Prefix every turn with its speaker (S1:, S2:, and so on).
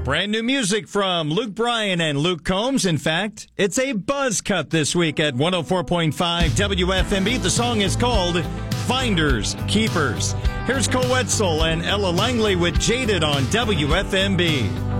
S1: Brand new music from Luke Bryan and Luke Combs. In fact, it's a buzz cut this week at 104.5 WFMB. The song is called Finders Keepers. Here's Cole Wetzel and Ella Langley with Jaded on WFMB.